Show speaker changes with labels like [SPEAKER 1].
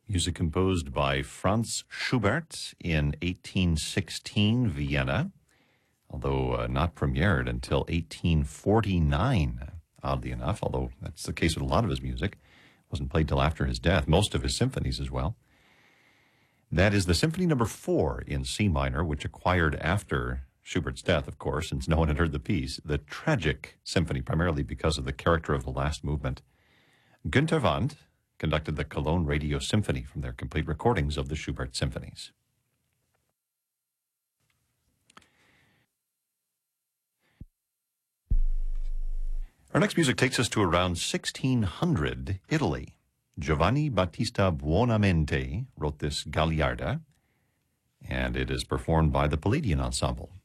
[SPEAKER 1] Music composed by Franz Schubert in 1816, Vienna, although not premiered until 1849, oddly enough, although that's the case with a lot of his music. Wasn't played till after his death, most of his symphonies as well. That is the Symphony Number 4 in C minor, which acquired after Schubert's death, of course, since no one had heard the piece, the tragic symphony, primarily because of the character of the last movement. Günter Wandt conducted the Cologne Radio Symphony from their complete recordings of the Schubert symphonies. Our next music takes us to around 1600 Italy. Giovanni Battista Buonamente wrote this Gagliarda, and it is performed by the Palladian Ensemble.